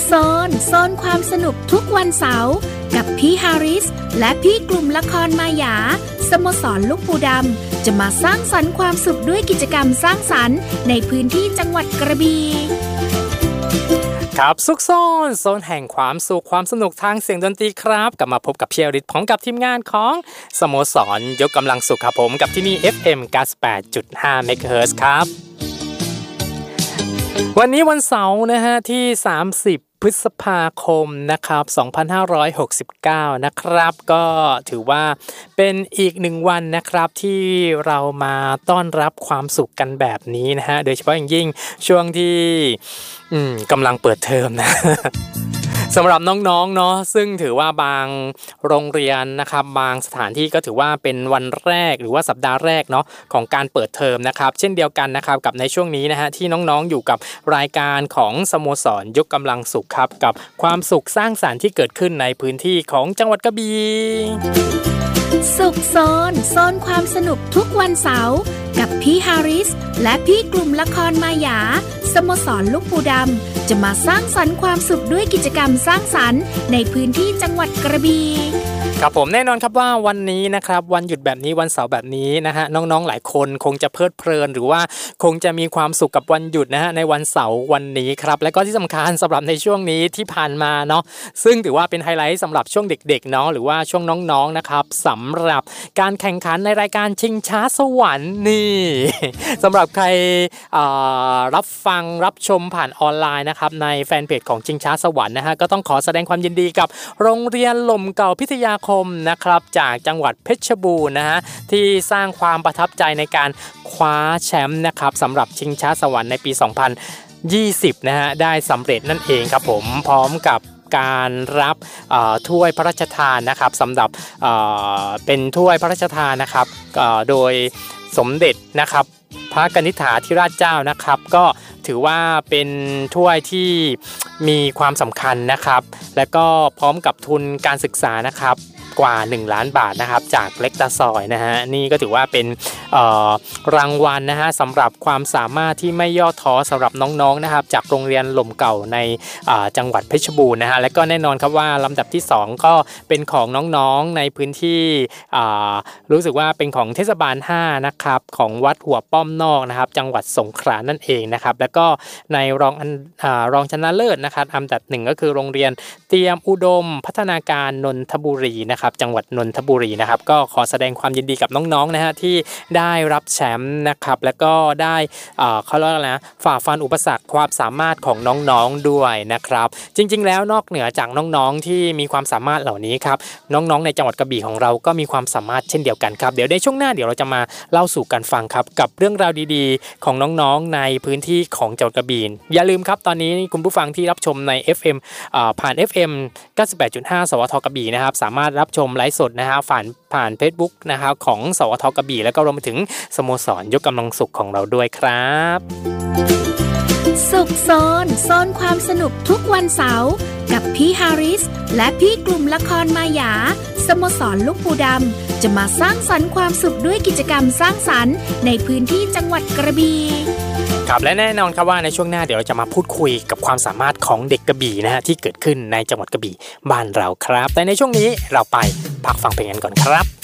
โซนความสนุกทุกวันเสาร์กับพี่ฮาริสและพี่กลุ่มละครมายาสโมสรลูกปูดำจะมาสร้างสรรค์ความสุขด้วยกิจกรรมสร้างสรรค์ในพื้นที่จังหวัดกระบี่ครับซุกซ่อนโซนแห่งความสุขความสนุกทางเสียงดนตรีครับกลับมาพบกับพี่อริศพร้อมกับทีมงานของสโมสรยกกำลังสุขครับผมกับที่นี่ FM 98.5 MHz ครับวันนี้วันเสาร์นะฮะที่30พฤษภาคมนะครับ2569นะครับก็ถือว่าเป็นอีก1วันนะครับที่เรามาต้อนรับความสุขกันแบบนี้นะฮะโดยเฉพาะอย่างยิ่งช่วงที่กำลังเปิดเทอมนะ สำหรับน้องๆเนาะซึ่งถือว่าบางโรงเรียนนะครับบางสถานที่ก็ถือว่าเป็นวันแรกหรือว่าสัปดาห์แรกเนาะของการเปิดเทอมนะครับเช่นเดียวกันนะครับกับในช่วงนี้นะฮะที่น้องๆอยู่กับรายการของสโมสรยกกำลังสุขครับกับความสุขสร้างสรรค์ที่เกิดขึ้นในพื้นที่ของจังหวัดกระบี่สุขโซนความสนุกทุกวันเสาร์กับพี่ฮาริสและพี่กลุ่มละครมายาสโมสรลูกปูดำจะมาสร้างสรรค์ความสุขด้วยกิจกรรมสร้างสรรค์ในพื้นที่จังหวัดกระบี่ครับผมแน่นอนครับว่าวันนี้นะครับวันหยุดแบบนี้วันเสาร์แบบนี้นะฮะน้องๆหลายคนคงจะเพลิดเพลินหรือว่าคงจะมีความสุขกับวันหยุดนะฮะในวันเสาร์วันนี้ครับและก็ที่สำคัญสำหรับในช่วงนี้ที่ผ่านมาเนาะซึ่งถือว่าเป็นไฮไลท์สำหรับช่วงเด็กๆเนาะหรือว่าช่วงน้องๆนะครับสำหรับการแข่งขันในรายการชิงช้าสวรรค์นี่สำหรับใครรับฟังรับชมผ่านออนไลน์นะครับในแฟนเพจของชิงช้าสวรรค์นะฮะก็ต้องขอแสดงความยินดีกับโรงเรียนหล่มเก่าพิทยาคมนะครับจากจังหวัดเพชรบูรณ์นะฮะที่สร้างความประทับใจในการคว้าแชมป์นะครับสำหรับชิงช้าสวรรค์ในปี2020นะฮะได้สำเร็จนั่นเองครับผมพร้อมกับการรับถ้วยพระราชทานนะครับสำหรับเป็นถ้วยพระราชทานนะครับโดยสมเด็จนะครับพระกนิษฐาธิราชเจ้านะครับก็ถือว่าเป็นถ้วยที่มีความสำคัญนะครับและก็พร้อมกับทุนการศึกษานะครับกว่า1ล้านบาทนะครับจากเล็กตาซอยนะฮะนี่ก็ถือว่าเป็นรางวัลนะฮะสำหรับความสามารถที่ไม่ย่อท้อสำหรับน้องๆนะครับจากโรงเรียนหล่มเก่าในจังหวัดเพชรบูรณ์นะฮะและก็แน่นอนครับว่าลำดับที่2ก็เป็นของน้องๆในพื้นที่รู้สึกว่าเป็นของเทศบาล5นะครับของวัดหัวป้อมนอกนะครับจังหวัดสงขลานั่นเองนะครับแล้วก็ในรองชนะเลิศนะครับอันดับ1ก็คือโรงเรียนเตรียมอุดมพัฒนาการนนทบุรีนะครับจังหวัดนนทบุรีนะครับก็ขอแสดงความยินดีกับน้องๆนะฮะที่ได้รับแชมป์นะครับแล้วก็ได้เขาเรียกอะไรนะฝ่าฟันอุปสรรคความสามารถของน้องๆด้วยนะครับจริงๆแล้วนอกเหนือจากน้องๆที่มีความสามารถเหล่านี้ครับน้องๆในจังหวัดกระบี่ของเราก็มีความสามารถเช่นเดียวกันครับเดี๋ยวในช่วงหน้าเดี๋ยวเราจะมาเล่าสู่กันฟังครับกับเรื่องราวดีๆของน้องๆในพื้นที่ของจังหวัดกระบี่อย่าลืมครับตอนนี้คุณผู้ฟังที่รับชมใน FM ผ่าน FM 98.5 สวทกระบี่นะครับสามารถรับชมไลฟ์สดนะฮะผ่าน Facebook นะครับของสวทกระบี่แล้วก็รวมไปถึงสโมสรยกกำลังสุขของเราด้วยครับสุขโซนความสนุกทุกวันเสาร์กับพี่ฮาริสและพี่กลุ่มละครมายาสโมสรลูกปูดำจะมาสร้างสรรค์ความสุขด้วยกิจกรรมสร้างสรรค์ในพื้นที่จังหวัดกระบี่ครับและแน่นอนครับว่าในช่วงหน้าเดี๋ยวเราจะมาพูดคุยกับความสามารถของเด็กกระบี่นะฮะที่เกิดขึ้นในจังหวัดกระบี่บ้านเราครับแต่ในช่วงนี้เราไปพักฟังเพลงกันก่อนครับ